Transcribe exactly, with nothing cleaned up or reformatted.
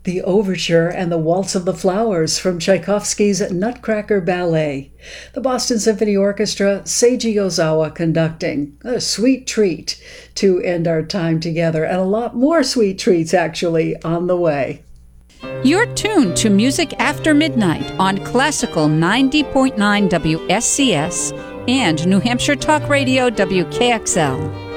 The Overture and the Waltz of the Flowers from Tchaikovsky's Nutcracker Ballet. The Boston Symphony Orchestra, Seiji Ozawa conducting. A sweet treat to end our time together, and a lot more sweet treats actually on the way. You're tuned to Music After Midnight on Classical ninety point nine W S C S and New Hampshire Talk Radio W K X L.